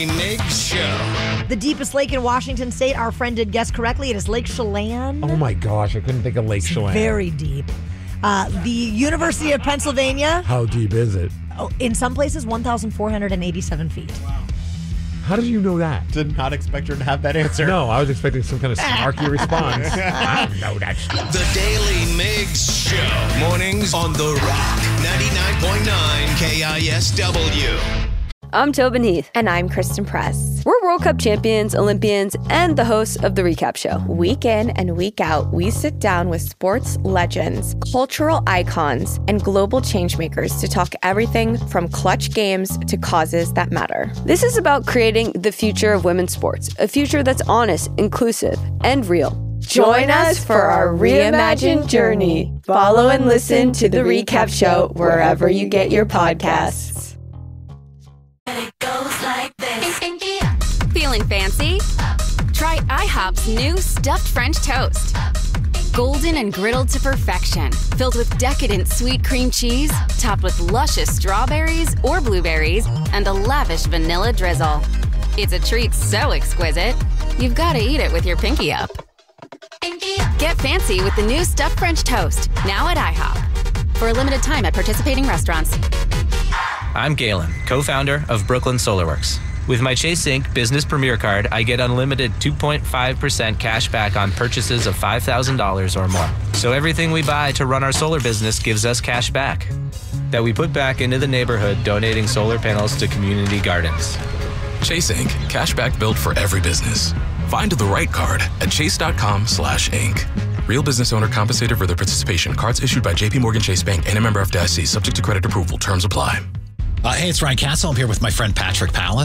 Migs Show. The deepest lake in Washington State, our friend did guess correctly. It is Lake Chelan. Oh my gosh, I couldn't think of Lake Chelan. Very deep. The University of Pennsylvania. How deep is it? Oh, in some places, 1,487 feet. How did you know that? Did not expect her to have that answer. No, I was expecting some kind of snarky response. I know that stuff. The Daily Migs Show. Mornings on The Rock. 99.9 KISW. I'm Tobin Heath. And I'm Kristen Press. We're World Cup champions, Olympians, and the hosts of The Recap Show. Week in and week out, we sit down with sports legends, cultural icons, and global changemakers to talk everything from clutch games to causes that matter. This is about creating the future of women's sports, a future that's honest, inclusive, and real. Join us for our reimagined journey. Follow and listen to The Recap Show wherever you get your podcasts. Feeling fancy? Try IHOP's new stuffed French toast. Golden and griddled to perfection, filled with decadent sweet cream cheese, topped with luscious strawberries or blueberries, and a lavish vanilla drizzle. It's a treat so exquisite, you've got to eat it with your pinky up. Get fancy with the new stuffed French toast, now at IHOP. For a limited time at participating restaurants. I'm Galen, co-founder of Brooklyn SolarWorks. With my Chase Inc. Business Premier Card, I get unlimited 2.5% cash back on purchases of $5,000 or more. So everything we buy to run our solar business gives us cash back that we put back into the neighborhood, donating solar panels to community gardens. Chase Inc. Cashback built for every business. Find the right card at chase.com/inc. Real business owner compensated for their participation. Cards issued by JPMorgan Chase Bank and a member FDIC. Subject to credit approval. Terms apply. Hey, it's Ryan Castle. I'm here with my friend Patrick Pallas.